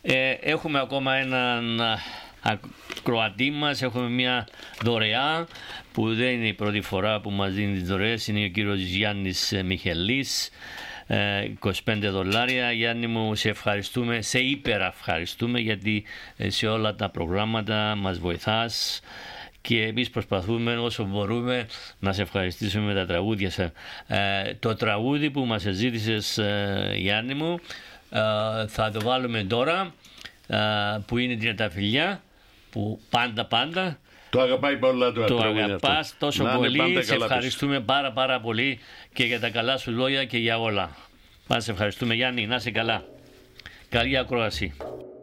Έχουμε ακόμα έναν ακροατή μας, έχουμε μια δωρεά που δεν είναι η πρώτη φορά που μας δίνει τις δωρεές, είναι ο κύριος Γιάννης Μιχελής, $25. Γιάννη μου, σε ευχαριστούμε, σε υπερευχαριστούμε, γιατί σε όλα τα προγράμματα μας βοηθάς και εμείς προσπαθούμε όσο μπορούμε να σε ευχαριστήσουμε με τα τραγούδια σας. Το τραγούδι που μας ζήτησες, Γιάννη μου, θα το βάλουμε τώρα, που είναι Τριανταφυλλιά, που πάντα το αγαπάει πολλά το αγαπάς τόσο πολύ. Σε ευχαριστούμε πάρα πολύ και για τα καλά σου λόγια και για όλα. Μας ευχαριστούμε, Γιάννη, να είσαι καλά. Καλή ακρόαση.